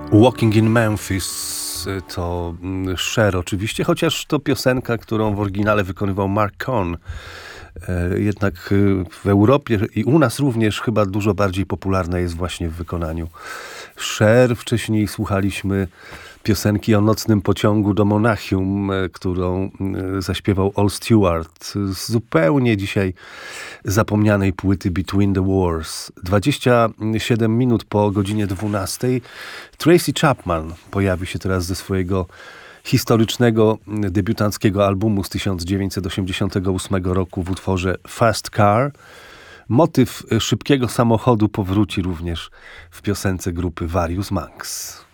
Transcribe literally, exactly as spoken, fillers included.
Walking in Memphis to Cher oczywiście, chociaż to piosenka, którą w oryginale wykonywał Mark Cohn. Jednak w Europie i u nas również chyba dużo bardziej popularna jest właśnie w wykonaniu Cher. Wcześniej słuchaliśmy piosenki o nocnym pociągu do Monachium, którą zaśpiewał Al Stewart z zupełnie dzisiaj zapomnianej płyty Between the Wars. dwadzieścia siedem minut po godzinie dwunastej Tracy Chapman pojawi się teraz ze swojego historycznego, debiutanckiego albumu z tysiąc dziewięćset osiemdziesiątego ósmego roku w utworze Fast Car. Motyw szybkiego samochodu powróci również w piosence grupy Various Monks.